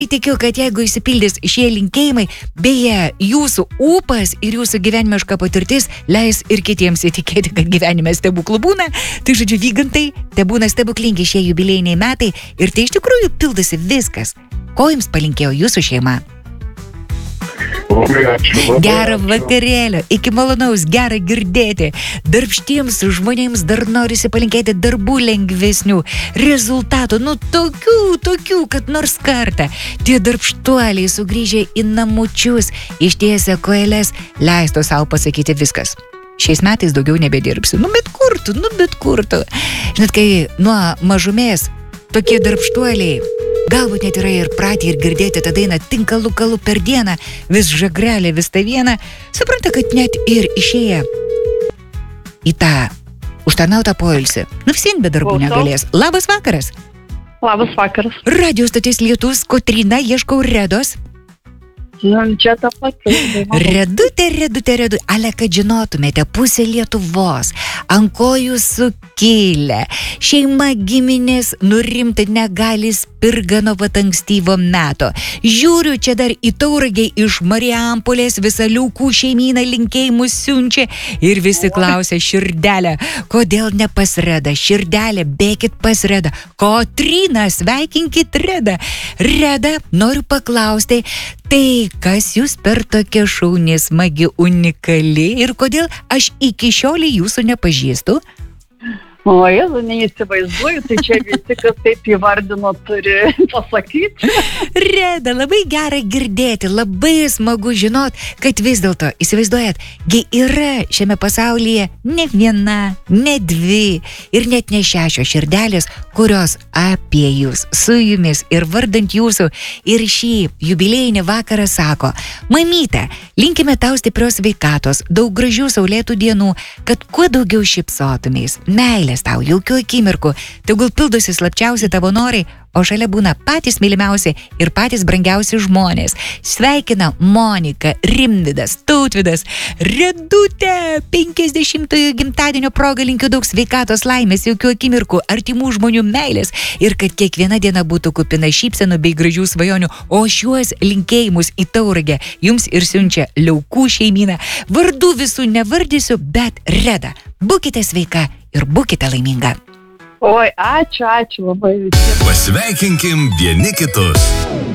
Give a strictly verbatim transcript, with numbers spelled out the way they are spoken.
Tikiu, kad jeigu išsipildys šie linkėjimai, beje, jūsų ūpas ir jūsų gyvenimiška patirtis leis ir kitiems įtikėti, kad gyvenime stebuklų būna. Tai žodžiu, Vygantai, te būna stebuklingi šie jubiliejiniai metai ir tai iš tikrųjų pildosi viskas. Ko jums palinkėjo jūsų šeima? Labai ačiū. Labai Gerą ačiū. vakarėlio, iki malonaus, gerą girdėti. Darbštiems žmonėms dar norisi palinkėti darbų lengvesnių, rezultatų, nu tokių, tokių, kad nors kartą tie darbštuoliai sugrįžę į namučius, ištiesę kojeles, leistų savo pasakyti viskas. Šiais metais daugiau nebedirbsiu. Nu bet kur tu, nu bet kur tu. Žinot, kai nuo mažumės tokie darbštuoliai galbūt net yra ir pratę ir girdėti tą dainą tinka lukalu per dieną, vis žagrelė, vis ta viena, supranta, kad net ir išėję į tą užtarnautą poilsį, nu vis vien be darbų Klausau. negalės. Labas vakaras. Labas vakaras. Radio stotis Lietus, Kotryna, ieškau Redos. Nu, čia ta pati. Redutė, redutė, redutė. Ale, kad žinotumėte, pusė Lietuvos, ant kojų sukilę, šeima giminės nurimti negali spirgano pat ankstyvo meto. Žiūriu, čia dar į Tauragę iš Marijampolės visą Liaukų šeimyną linkėjimus siunčia ir visi klausia širdelę, kodėl ne pas Redą? Širdelė, bėkit pas Redą. Kotryna, sveikinkit Redą. Reda, noriu paklausti, tai kas jūs per tokia šauni, smagi, unikali ir kodėl aš iki šiolei jūsų nepažįstu? O, Jėzu, neįsivaizduoju, tai čia visi, kas taip įvardino, turi pasakyti. Reda, labai gera girdėti, labai smagu žinot, kad vis dėlto, įsivaizduojat, gi yra šiame pasaulyje ne viena, ne dvi ir net ne šešios širdelės, kurios apie jūs, su jumis ir vardant jūsų ir šį jubiliejinį vakarą sako: mamyte, linkime tau stiprios sveikatos, daug gražių saulėtų dienų, kad kuo daugiau šypsotumės, meilės tau, jaukių akimirkų, tegul pildosi slapčiausi tavo norai, o šalia būna patys mylimiausi ir patys brangiausi žmonės. Sveikina Monika, Rimvydas, Tautvydas, Redutė, penkiasdešimtojo gimtadienio proga linkiu daug sveikatos, laimės, jaukių akimirkų, artimų žmonių meilės ir kad kiekviena diena būtų kupina šypsenų bei gražių svajonių, o šiuos linkėjimus į Tauragę jums ir siunčia Liaukų šeimyna. Vardų visų nevardysiu, bet Reda, būkite sveika ir būkite laiminga. Oi, ačiū, ačiū labai visiems. Pasveikinkim vieni kitus.